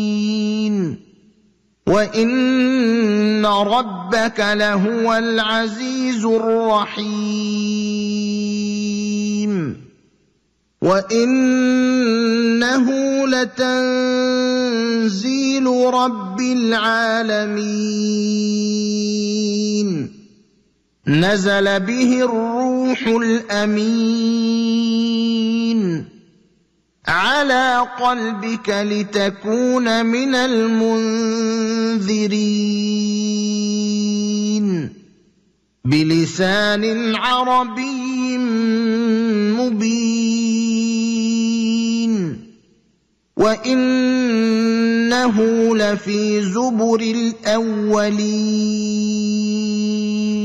وَإِنَّ رَبَّكَ لَهُوَ الْعَزِيزُ الرَّحِيمُ وَإِنَّهُ لَتَنزِيلُ رَبِّ الْعَالَمِينَ نَزَلَ بِهِ الرُّوحُ الْأَمِينُ عَلَىٰ قَلْبِكَ لِتَكُونَ مِنَ الْمُنذِرِينَ بِلِسَانٍ عَرَبِيٍّ مُّبِينٍ وَإِنَّهُ لَفِي زُبُرِ الْأَوَّلِينَ